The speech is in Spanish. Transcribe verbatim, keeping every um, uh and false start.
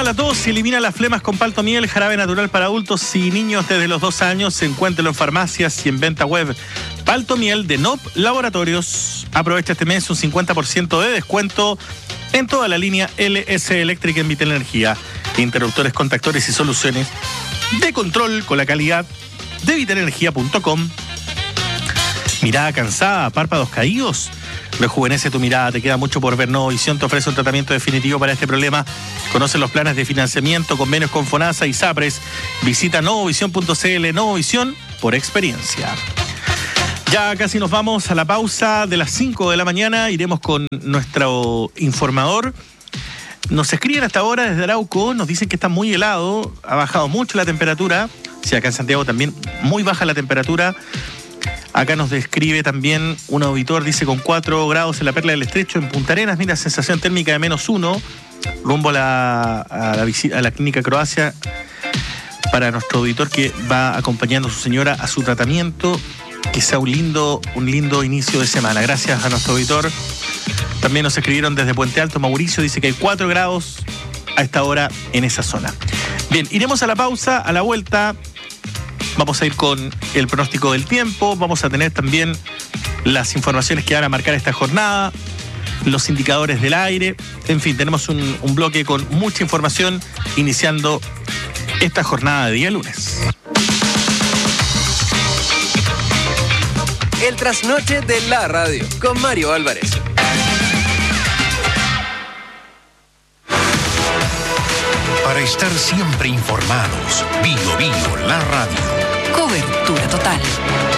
calma la tos y elimina las flemas con Palto Miel, jarabe natural para adultos y niños desde los dos años. Encuéntralo en farmacias y en venta web. Palto Miel de N O P Laboratorios. Aprovecha este mes un cincuenta por ciento de descuento en toda la línea L S Eléctrica en Vitel Energía. Interruptores, contactores y soluciones de control con la calidad de vitel energía punto com. Mirada cansada, párpados caídos. Rejuvenece tu mirada, te queda mucho por ver. Novovisión te ofrece un tratamiento definitivo para este problema. Conoce los planes de financiamiento, convenios con FONASA y SAPRES. Visita novovisión punto c l. Novovisión por experiencia. Ya casi nos vamos a la pausa de las cinco de la mañana. Iremos con nuestro informador. Nos escriben hasta ahora desde Arauco, nos dicen que está muy helado, ha bajado mucho la temperatura. Sí, acá en Santiago también muy baja la temperatura. Acá nos describe también un auditor, dice con cuatro grados en la Perla del Estrecho, en Punta Arenas. Mira, sensación térmica de menos uno, rumbo a la, a la, visita, a la clínica Croacia, para nuestro auditor que va acompañando a su señora a su tratamiento. Que sea un lindo, un lindo inicio de semana. Gracias a nuestro auditor. También nos escribieron desde Puente Alto, Mauricio, dice que hay cuatro grados a esta hora en esa zona. Bien, iremos a la pausa, a la vuelta. Vamos a ir con el pronóstico del tiempo, vamos a tener también las informaciones que van a marcar esta jornada, los indicadores del aire, en fin, tenemos un, un bloque con mucha información iniciando esta jornada de día lunes. El trasnoche de la radio con Mario Álvarez. Para estar siempre informados, Bio Bio, la radio. Cobertura total.